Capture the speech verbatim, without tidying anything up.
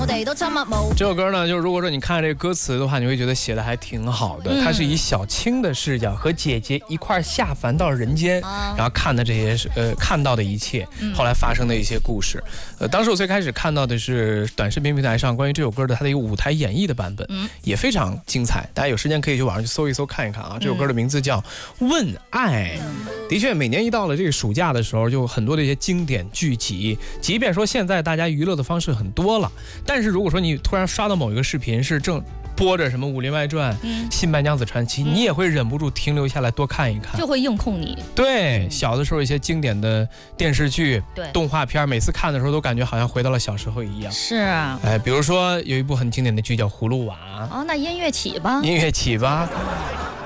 我哋都親密無。 这首歌呢，就是如果说你看这个歌词的话，你会觉得写的还挺好的。它是以小青的视角和姐姐一块下凡到人间，然后看的这些呃看到的一切，后来发生的一些故事。呃，当时我最开始看到的是短视频平台上关于这首歌的它的一个舞台演绎的版本，也非常精彩。大家有时间可以去网上去搜一搜看一看啊。这首歌的名字叫《问爱》。的确，每年一到了这个暑假的时候，就很多的一些经典剧集。即便说现在大家娱乐的方式很多了，但是如果说你突然刷到某一个视频是正播着什么《武林外传》嗯、新白娘子传奇，你也会忍不住停留下来多看一看， 就会硬控你。 对，小的时候一些经典的电视剧、动画片，每次看的时候都感觉好像回到了小时候一样。 是啊， 哎，比如说有一部很经典的剧叫《葫芦娃》。 哦，那音乐起吧， 音乐起吧。